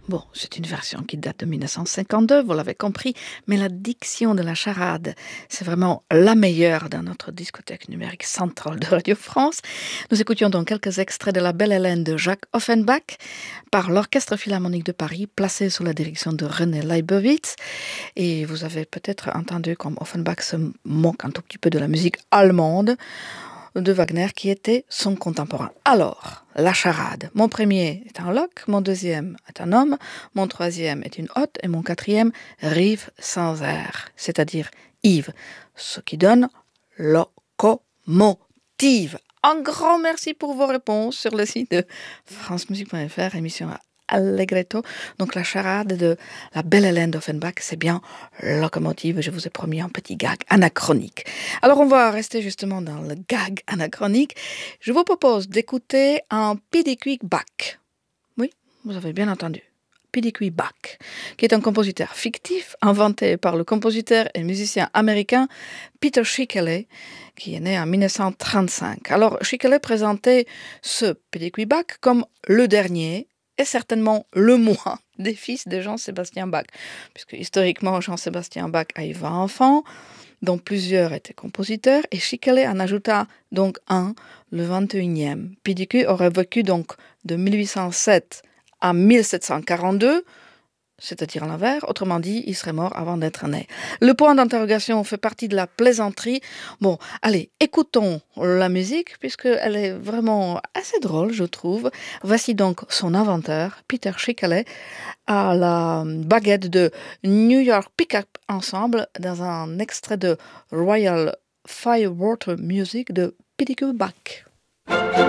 Bon, c'est une version qui date de 1952, vous l'avez compris, mais la diction de la charade, c'est vraiment la meilleure dans notre discothèque numérique centrale de Radio France. Nous écoutions donc quelques extraits de La Belle Hélène de Jacques Offenbach par l'Orchestre Philharmonique de Paris, placé sous la direction de René Leibowitz. Et vous avez peut-être entendu comme Offenbach se moque un tout petit peu de la musique allemande de Wagner qui était son contemporain. Alors, la charade. Mon premier est un loc, mon deuxième est un homme, mon troisième est une hotte et mon quatrième rive sans air, c'est-à-dire Yves, ce qui donne locomotive. Un grand merci pour vos réponses sur le site de francemusique.fr, émission Allegretto. Donc la charade de La Belle Hélène d'Offenbach, c'est bien locomotive. Je vous ai promis un petit gag anachronique. Alors on va rester justement dans le gag anachronique. Je vous propose d'écouter un Piedequick Bach. Oui, vous avez bien entendu. Piedequick Bach, qui est un compositeur fictif inventé par le compositeur et musicien américain Peter Schickele, qui est né en 1935. Alors Schickele présentait ce Piedequick Bach comme le dernier et certainement le moins des fils de Jean-Sébastien Bach, puisque historiquement Jean-Sébastien Bach a eu 20 enfants, dont plusieurs étaient compositeurs, et Schickele en ajouta donc un, le 21e. Piedequick aurait vécu donc de 1807 à 1742, c'est-à-dire l'envers, autrement dit, il serait mort avant d'être né. Le point d'interrogation fait partie de la plaisanterie. Bon, allez, écoutons la musique, puisqu'elle est vraiment assez drôle, je trouve. Voici donc son inventeur, Peter Schickele, à la baguette de New York Pickup Ensemble, dans un extrait de Royal Firewater Music de Piedequick Bach.